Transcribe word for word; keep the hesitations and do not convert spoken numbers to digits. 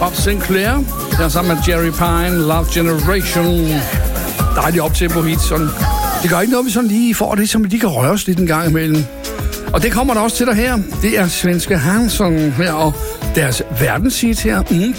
Bob Sinclair. Der sammen med Jerry Pine, Love Generation. Dejligt optempo hit. Sådan. Det gør ikke noget, vi sådan lige får det, som vi lige kan røre os lidt en gang imellem. Og det kommer der også til dig her. Det er svenske Hansson her, og deres verdenshit her. Mm.